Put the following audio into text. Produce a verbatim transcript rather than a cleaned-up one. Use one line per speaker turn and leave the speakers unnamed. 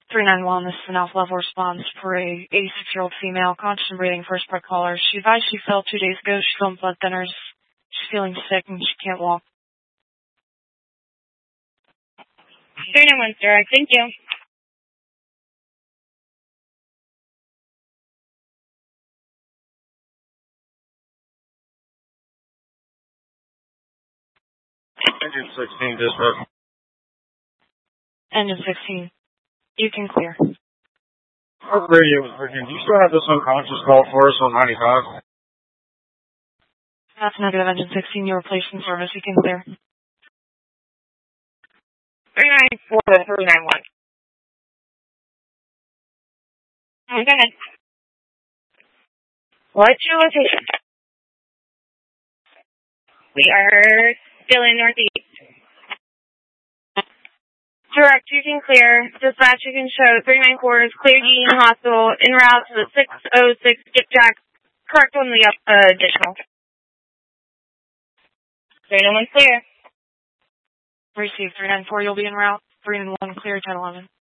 three nine one, this is an alpha level response for a eighty-six-year-old female, conscious and breathing, first part caller. She advised she fell two days ago. She's on blood thinners. She's feeling sick and she can't walk.
three nine one, sir. Thank you.
Engine sixteen, dispatch.
Engine sixteen. You can clear.
Our radio was working. Do you still have this unconscious call for us on ninety-five?
That's negative, Engine sixteen. You're replacing service. You can clear.
three nine four to three nine one. Oh, go ahead. What's your location? We are still in Northeast. Direct, you can clear. Dispatch, you can show three nine four is clear Union Hospital en route to the six oh six Skipjack. Correct on the uh, additional. three nine one clear.
Receive three nine four. You'll be en route. three nine one clear, ten eleven.